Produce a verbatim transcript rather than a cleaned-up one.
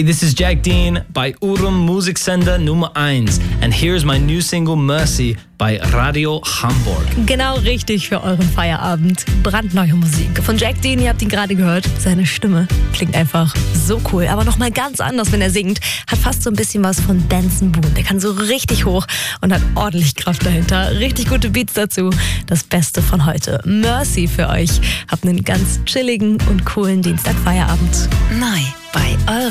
This is Jack Dean bei Urum Musiksender Nummer eins. And here's my new single Mercy bei Radio Hamburg. Genau richtig für euren Feierabend. Brandneue Musik von Jack Dean, ihr habt ihn gerade gehört. Seine Stimme klingt einfach so cool, aber nochmal ganz anders, wenn er singt. Hat fast so ein bisschen was von Benson Boone. Der kann so richtig hoch und hat ordentlich Kraft dahinter. Richtig gute Beats dazu. Das Beste von heute. Mercy für euch. Habt einen ganz chilligen und coolen Dienstagfeierabend. Neu bei Eure